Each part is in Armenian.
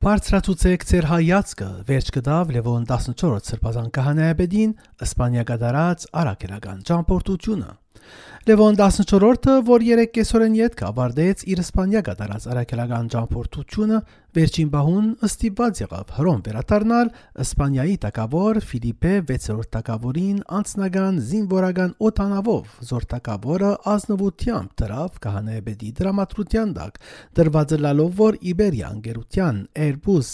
Բարձրացուցեք ձեր հայացքը վերջ կդավ Լևոն 14 սրբազան քահանայապետին Իսպանիա գդարած արաքելական ճամփորդությունը։ Լևոն 14-ը, որ 3 կեսօրեն ետք ավարտեց իր Իսպանիա գդարած արաքելական ճամփորդությունը, վերջին բահուն ստիպված եղավ Հռոմ վերադառնալ Իսպանիայի թագավոր Ֆիլիպե 6-րդ թագավորին անձնական զինվորական օդանավով, զոր թագավորը ազնվությամբ դրավ քահանայապետի դրամատրության տակ, դրված լալով, որ Իբերիա ընկերության Airbus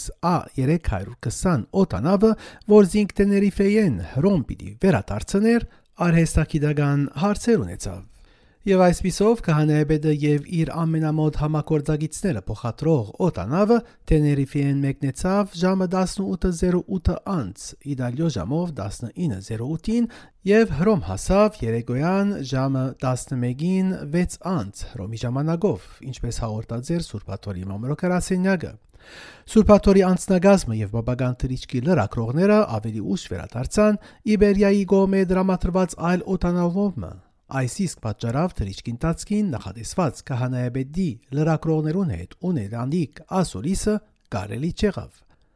A320 օդանավը, որ զինք Տեներիֆեյեն Հռոմ պիտի վերադարձներ, արհեստագիտական հարցեր ունեցավ։ Եվ այսպիսով քահանայապետը եւ իր ամենամոտ համագործակիցները փոխադրող օդանավը Տեներիֆեյեն մեկնեցավ ժամը 18:08 անց, իդալիո ժամով 19:08-ին եւ Հռոմ հասավ երեկոյան ժամը 11-ին 6 անց Հռոմի ժամանակով, ինչպես հաղորդած էր Սուրբ Մամրոքարասենյակը։ Սուրբաթորի անձնագազմը եւ բաբական թրիչքի լրակրողները ավելի ուշ վերադարձան Իբերիայի գոմե դրամատրված այլ օդանավով։ Այս իսկ պատճառով թրիչքի ընթացքին նախատեսված քահանայապետի լրակրողներուն հետ ունենալիք ասորիսը կարելի չեղավ։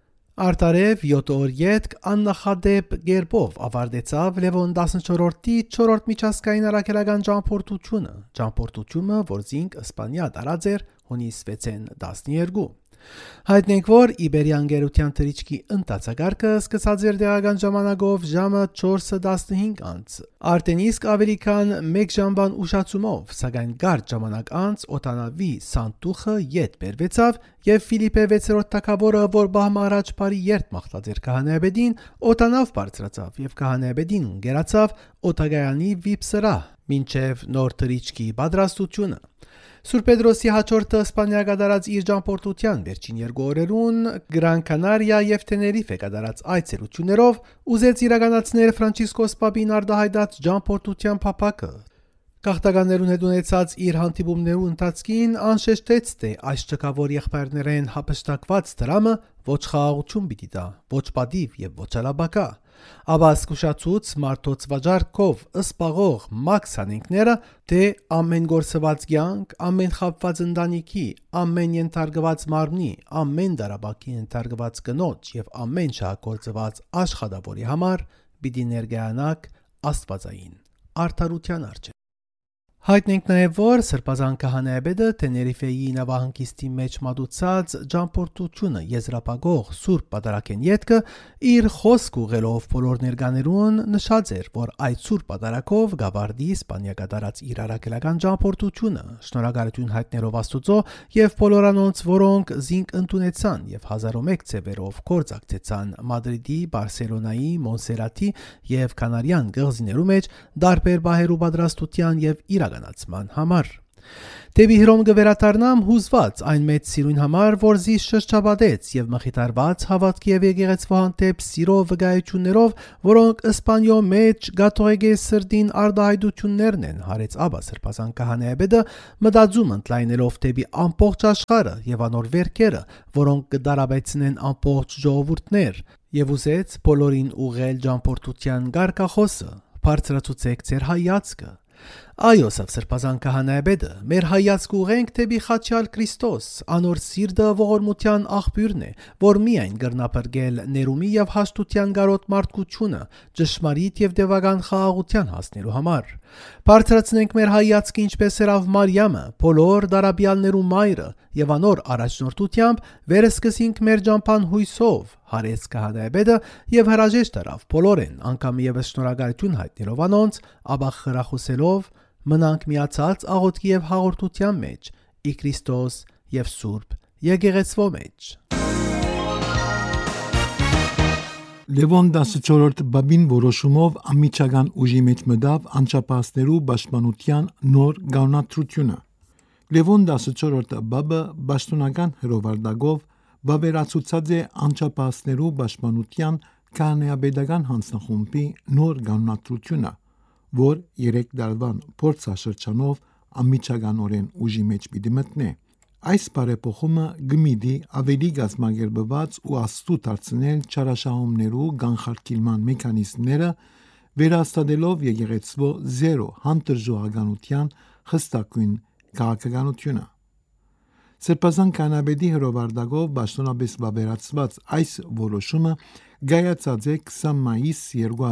Արտարև 7 օր ետք աննախադեպ գերբով ավարտեցավ Լևոն 14-ի 4-րդ միջազգային արաքելական ճամփորդությունը, որ զինք Իսպանիա տարած էր հունիս 6-ին 12։ Հայտնենք, որ Իբերիա ընկերության թրիչքի ընթացակարգը սկսած էր տեղական ժամանակով ժամը 4:15 անց, արդեն ավելի քան 1 ժամվան ուշացումով, սակայն կարճ ժամանակ անց օդանավի սանտուխը ետ բերվեցավ եւ Ֆիլիպե 6-րդ թագավորը, որ բահմ առաջ բարի երթ մաղթած էր քահանայապետին, օդանավ բարձրացավ եւ քահանայապետին գերացավ օդագայանի վիպսրահ մինչեւ նոր թրիչքի պատրաստությունը։ Սուրբ Պետրոսի հաջորդը Իսպանիա գդարած իր ճամփորդության վերջին 2 օրերուն Գրան Կանարիա եւ Տեներիֆե գդարած այցելություններով ուզեց իրականացնել Ֆրանցիսկոս Պապին արտահայտած ճամփորդության փափակը։ Գաղթականներուն հետ ունեցած իր հանդիպումներու ընթացքին անշեշտեց, թե այս ճկավոր եղբայրներեն հապշտակված դրամը ոչ խաղաղություն պիտի տա, ոչ պատիվ եւ ոչ ալաբակա, ապա զգուշացուց մարդոց վաճառքով ըսպաղող մաքս հանենքները, թե ամեն գործված կյանք, ամեն խաբված ընտանիքի, ամեն ենթարկված մարմնի, ամեն դարաբակի ենթարկված կնոջ եւ ամեն շահագործված աշխատավորի համար պիտի ներկայանաք աստվածային արդարության առջև։ Հայտնենք նաև, որ սրբազան քահանայապետը Տեներիֆեի նավահանգիստի մեջ մատուցած ճամփորդությունը եզրափակող Սուրբ Պատարագեն ետքը իր խոսք ուղղելով բոլոր ներկաներուն նշած էր, որ այդ Սուրբ Պատարագով գավարդի Իսպանիա կատարած իր արաքելական ճամփորդությունը, շնորհակալություն հայտնելով Աստուծո եւ բոլոր անոնց, որոնք զինք ընդունեցան եւ 1001 ծևերով կորցակցեցան Մադրիդի, Բարսելոնայի, Մոնսերատի եւ Կանարյան գղզիներու մեջ դարբեր բահերու պատրաստության եւ իրականացման համար։ Դեպի Հռոմ կվերադառնամ հուզված այն մեծ սիրուն համար, որ զիս շրջապատեց եւ մխիթարված հավատքի եւ եկեղեցու հանդեպ սիրո վկայություններով, որոնք Իսպանիո մեջ գաթողիկե սրտին արտահայտություններն են, հարեց Աբա սրբազան քահանայապետը մտածում ընդլայնելով դեպի ամբողջ աշխարհը եւ անոր վերքերը, որոնք կդարաբեցնեն ամբողջ ժողովուրդներ, եւ ուզեց բոլորին ուղղել ճամփորդության գարկախոսը. բարձրացուցեք ձեր հայացքը։ Այո, սրբազան քահանայապետը, մեր հայացքը ուղենք դեպի խաչյալ Քրիստոս, անոր սիրտը ողորմության աղբյուրն է, որ միայն կրնապրգել ներումի եւ հաշտության գարոտ մարդկությունը, ճշմարիտ եւ դեվական խաղաղության հասնելու համար։ Բարձրացնենք մեր հայացքը ինչպես երավ Մարիամը, բոլոր դարաբյալներու մայրը եւ անոր առաջնորդությամբ վերսկսինք մեր ճամփան հույսով, հարեց քահանայապետը եւ հրաժեշտ արավ բոլորեն, անգամ եւս շնորհակալություն հայտնելով անոնց, ապա խրախուսելով մնանք միացած աղոթքի եւ հաղորդության մեջ, ի Քրիստոս եւ Սուրբ եկեղեցվո մեջ։ Լևոն 14 բաբին որոշումով ամիջական ուժի մեջ մտավ անչափահասներու պաշտպանության նոր կանոնադրությունը։ Լևոն 14 բաբը պաշտոնական հրովարտակով բավերացուցած է անչափահասներու պաշտպանության քահանայապետական հանձնախումբի նոր կանոնադրությունը, որ 3 տարվան փորձաշրջանով ամիջականորեն ուժի մեջ պիտի մտնե։ Այս բարեփոխումը գմիդի ավելի գազմագերբված ու աստու դարձնել չարաշահումներու կանխարգելման մեխանիզմները, վերահաստատելով եկեղեցվո զերո հանդրժողականության խստակույն քաղաքականությունը։ Սրբազան կանաբեդի հրովարտակով պաշտոնապես վավերացված այս որոշումը գայացած է 20 մայիս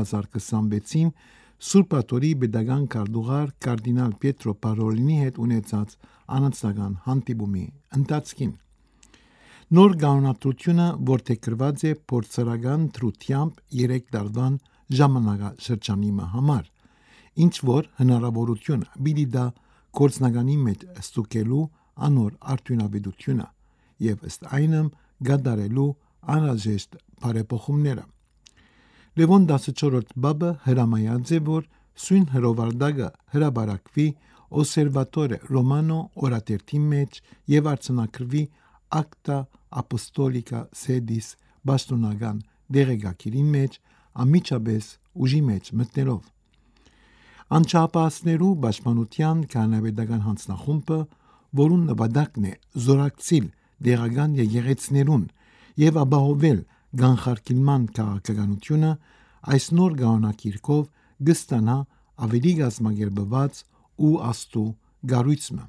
2026-ին Սուրբ Աթոռի պետական քարտուղար կարդինալ Պիետրո Պարոլինի հետ ունեցած անձնական հանդիպումի ընթացքին։ Նոր կանոնադրությունը որդեգրված է փորձարարական դրությամբ 3 տարվան ժամանակաշրջանի համար, ինչ որ հնարավորություն պիտի դա գործնականի մեջ ստուգելու անոր արդյունավետությունը եւ ըստ այնմ գդարելու անհրաժեշտ բարեփոխումները։ Լևոն 14-րդ բաբը հրամայած է, որ սույն հրովարտակը հրաբարակվի Օսերվատորե Ռոմանո օրաթերթի մեջ եւ արձանագրվի Acta Apostolica Sedis բաշտոնական դեղեկագիրի մեջ ամիջապես ուժի մեջ մտնելով։ Անչափահասներու պաշտպանության կանոնապետական հանձնախումբը, որուն նպատակն է զորակցիլ դեղական եկեղեցիներուն եւ ապահովել գանխարկիլման քաղաքականությունը, այս նոր կանոնակիրքով կստանա ավելի գազմագերբված ու աստու գառույցը։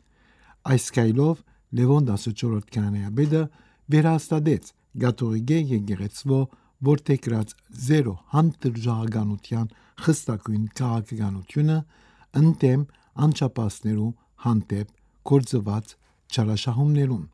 Այս կայլով Լևոն 14-րդ կանոնապետը վերահաստատեց կաթողիկե եկեղեցվո որդեգրած զերո հանդրժողականության խստակույն քաղաքականությունը ընդդեմ անչափահասներու հանդեպ գործված չարաշահումներուն։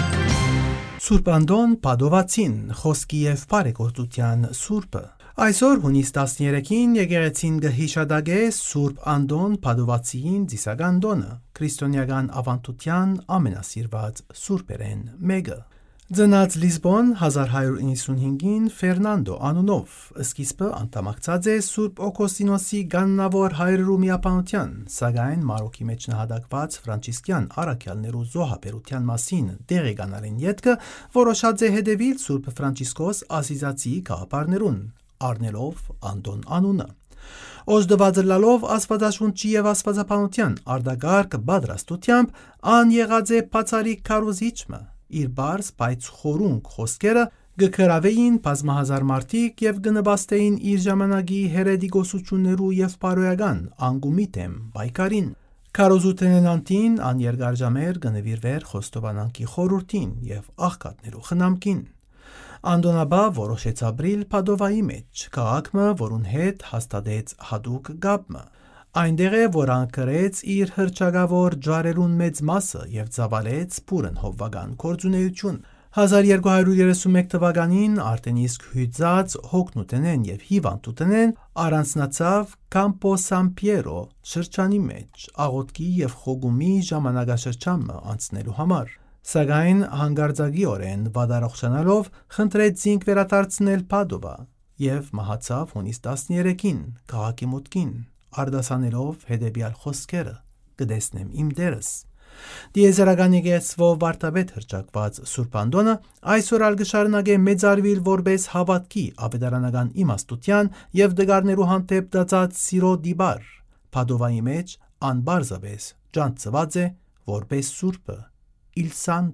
Սուրբ Անդոն Պադովացին խոսքի եւ բարեգործության սուրբը։ Այսօր հունիս 13-ին եկեղեցին կհիշադակե Սուրբ Անդոն Պադովացիին ծիսական տոնը, քրիստոնեական ավանդության ամենասիրված սուրբերեն մեկը։ Ծնած Լիզբոն 1195-ին Ֆերնանդո անունով, սկիզբը անդամակցած է Սուրբ Օգոստինոսի գաննավոր հայրերու միապանության, սակայն Մարոկի մեջ նահատակված ֆրանցիսկյան առաքյալներու զոհաբերության մասին դեղեկանալին ետքը որոշած է հետևիլ Սուրբ Ֆրանցիսկոս Ասիզացիի գաղափարներուն, առնելով Անդոն անունը։ Օժդված լալով Աստվածաշունչի եւ Աստվածապանության արտագարկ պատրաստությամբ ան եղած է բացարիք քարոզիչը, իր բարձ բայց խորունկ խոսքերը գկրավեին բազմահազար մարդիկ եւ գնբաստեին իր ժամանակի հերետիկոսություններու եւ բարոյական անգումիտեմ բայկարին։ Քարոզութենենանտին ան երկարժամեր գնվիրվեր խոստովանանքի խորուրդին եւ աղքատներու խնամքին։ Անդոնաբա որոշեց ապրիլ Պադովայի մեջ, քաղաքը, որուն հետ հաստատեց հատուկ գապը։ Այնտեղ է, որ անկրեց իր հրճագավոր ջարերուն մեծ մասը եւ ծավալեց փուրն հովվական գործունեություն։ 1231 թվականին արդեն իսկ հյուծած հոգնուտենեն եւ հիվանդուտենեն առանձնացավ Կամպո Սան Պիերո շրջանի մեջ աղոթքի եւ խոգումի ժամանակաշրջանը անցնելու համար։ Սակայն հանգարձակիորեն վադարողջանալով խնդրեց զինք վերադարձնել Պադովա եւ մահացավ հունիս 13-ին քաղաքի մուտքին, արդասանելով հետեւյալ խոսքերը. «Կտեսնեմ իմ դերս»։ Դիեզերական եկեղեցվով վարդապետ հրճակված Սուրբ Անդոնը այսօր ալ կշարունակե մեծարվել որպես հավատքի ավետարանական իմաստության եւ դգարներու հանդեպ դածած սիրո դիբար։ Պադովայի մեջ անբարզապես ջանցված է որպես սուրբը, իլ սան